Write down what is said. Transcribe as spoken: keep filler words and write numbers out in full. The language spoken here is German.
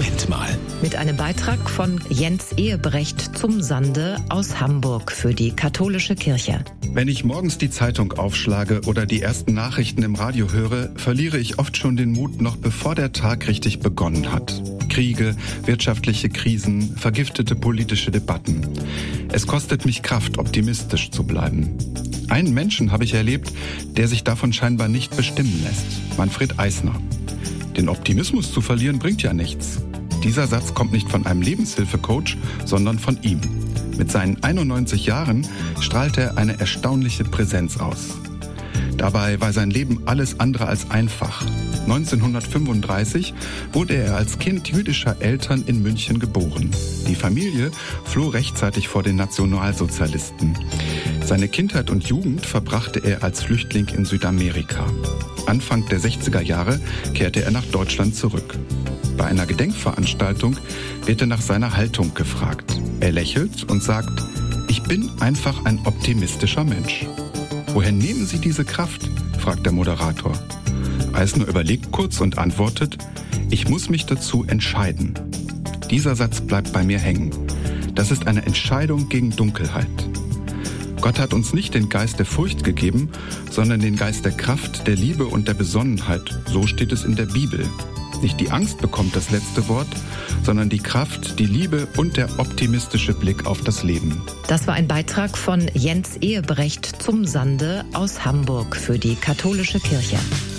Moment mal. Mit einem Beitrag von Jens Ehebrecht zum Sande aus Hamburg für die katholische Kirche. Wenn ich morgens die Zeitung aufschlage oder die ersten Nachrichten im Radio höre, verliere ich oft schon den Mut, noch bevor der Tag richtig begonnen hat. Kriege, wirtschaftliche Krisen, vergiftete politische Debatten. Es kostet mich Kraft, optimistisch zu bleiben. Einen Menschen habe ich erlebt, der sich davon scheinbar nicht bestimmen lässt. Manfred Eisner. Den Optimismus zu verlieren bringt ja nichts. Dieser Satz kommt nicht von einem Lebenshilfecoach, sondern von ihm. Mit seinen einundneunzig Jahren strahlt er eine erstaunliche Präsenz aus. Dabei war sein Leben alles andere als einfach. neunzehnhundertfünfunddreißig wurde er als Kind jüdischer Eltern in München geboren. Die Familie floh rechtzeitig vor den Nationalsozialisten. Seine Kindheit und Jugend verbrachte er als Flüchtling in Südamerika. Anfang der sechziger Jahre kehrte er nach Deutschland zurück. Bei einer Gedenkveranstaltung wird er nach seiner Haltung gefragt. Er lächelt und sagt, ich bin einfach ein optimistischer Mensch. Woher nehmen Sie diese Kraft? Fragt der Moderator. Eisner überlegt kurz und antwortet, ich muss mich dazu entscheiden. Dieser Satz bleibt bei mir hängen. Das ist eine Entscheidung gegen Dunkelheit. Gott hat uns nicht den Geist der Furcht gegeben, sondern den Geist der Kraft, der Liebe und der Besonnenheit. So steht es in der Bibel. Nicht die Angst bekommt das letzte Wort, sondern die Kraft, die Liebe und der optimistische Blick auf das Leben. Das war ein Beitrag von Jens Ehebrecht zum Sande aus Hamburg für die katholische Kirche.